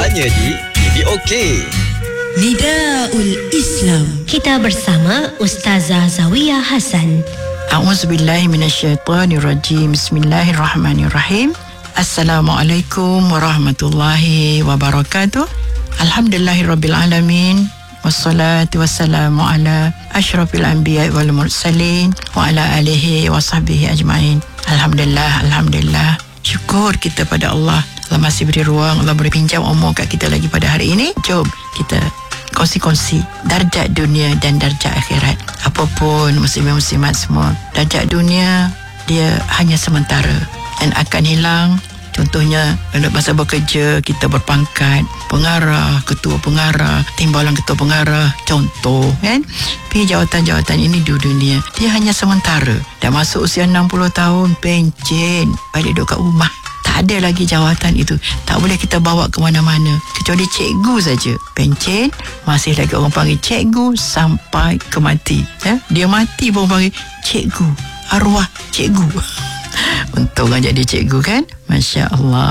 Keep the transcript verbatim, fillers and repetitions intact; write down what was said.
hanya di T V OK. Nidaul Islam. Kita bersama Ustazah Zawiyah Hasan. A'udzubillahi minasyaitonirrajim. Bismillahirrahmanirrahim. Assalamualaikum warahmatullahi wabarakatuh. Alhamdulillahirabbil alamin. Wassalatu wassalamu ala asyrafil anbiya wal mursalin wa ala alihi wa sahbihi ajmain. Alhamdulillah, alhamdulillah. Syukur kita pada Allah. Allah masih beri ruang, Allah beri pinjam umur kat kita lagi pada hari ini. Jom kita kongsi-kongsi darjat dunia dan darjat akhirat. Apapun muslimin-muslimat semua, darjat dunia dia hanya sementara dan akan hilang. Contohnya pada masa bekerja kita berpangkat pengarah, ketua pengarah, timbalan ketua pengarah, contoh kan. Tapi jawatan-jawatan ini di dunia dia hanya sementara. Dah masuk usia enam puluh tahun, pencen, balik duduk kat rumah. Tak ada lagi jawatan itu. Tak boleh kita bawa ke mana-mana kecuali cikgu saja. Pencen, masih lagi orang panggil cikgu sampai ke mati. Ya? Dia mati pun panggil cikgu, arwah cikgu. Untung kan jadi cikgu kan. Masya Allah.